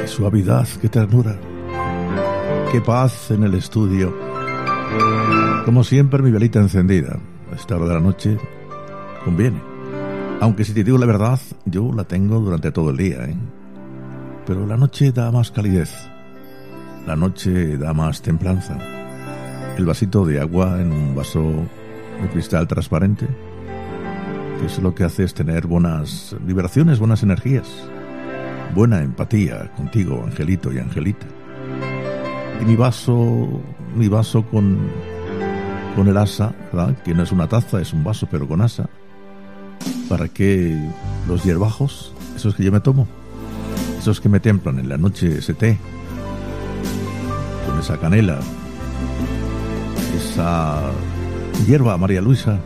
suavidad, qué ternura, qué paz en el estudio. Como siempre, mi velita encendida. A esta hora de la noche conviene. Aunque si te digo la verdad, yo la tengo durante todo el día, ¿eh? Pero la noche da más calidez. La noche da más templanza. El vasito de agua en un vaso de cristal transparente, que eso lo que hace es tener buenas vibraciones, buenas energías, buena empatía contigo, Angelito y Angelita. Y mi vaso con el asa, ¿verdad? Que no es una taza, es un vaso, pero con asa, para que los hierbajos, esos que yo me tomo, esos que me templan en la noche, ese té, con esa canela, esa hierba María Luisa,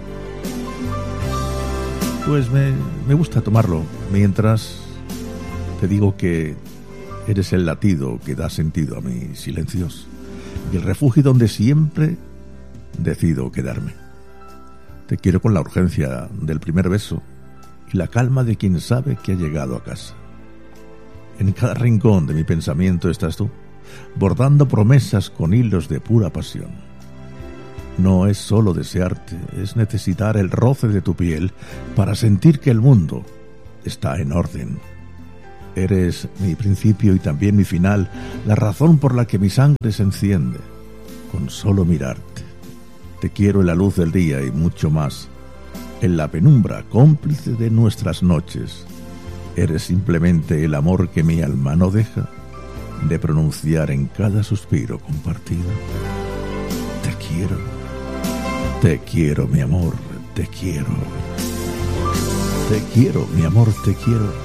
pues me gusta tomarlo mientras te digo que eres el latido que da sentido a mis silencios y el refugio donde siempre decido quedarme. Te quiero con la urgencia del primer beso y la calma de quien sabe que ha llegado a casa. En cada rincón de mi pensamiento estás tú, bordando promesas con hilos de pura pasión. No es solo desearte, es necesitar el roce de tu piel para sentir que el mundo está en orden. Eres mi principio y también mi final, la razón por la que mi sangre se enciende con solo mirarte. Te quiero en la luz del día y mucho más, en la penumbra cómplice de nuestras noches. Eres simplemente el amor que mi alma no deja de pronunciar en cada suspiro compartido. Te quiero, mi amor, te quiero. Te quiero, mi amor, te quiero.